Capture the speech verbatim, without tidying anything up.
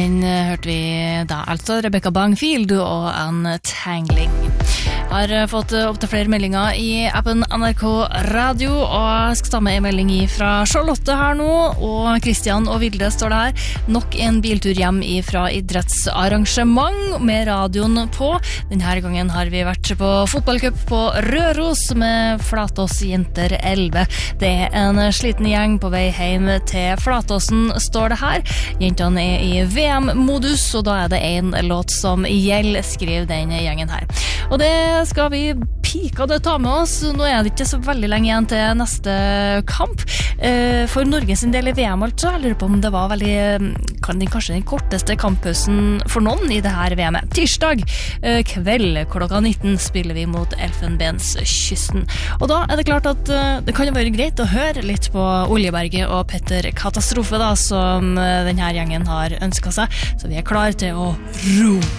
den hørte vi da, altså Rebecca Bangfield og en Tangling. Har fått opp til flere meldinger i appen N R K Radio, og jeg skal ta med en melding fra Charlotte her nå, og Kristian og Vilde står det her. Nok en biltur hjem fra idrettsarrangement med radioen på. Denne gangen har vi vært på fotballcup på Røros med Flatås Jenter elleve. Det er en sliten gjeng på vei hjem til Flatåsen, står det her. Jentene er i V M-modus, og da er det en låt som gjelder, skriver den gjengen her. Og det skal vi pika det ta med oss. Nå er det ikke så veldig lenge igjen til neste kamp. For Norges del i V M, altså. Jeg lurer på om det var veldig, kanskje den korteste kamppausen for noen i det her V M-et. Tirsdag kveld klokka nitten spiller vi mot Elfenbenskysten. Og da er det klart at det kan jo være greit å høre litt på Oljeberget og Petter Katastrofe, da, som denne gjengen har ønsket seg. Så vi er klar til å ro.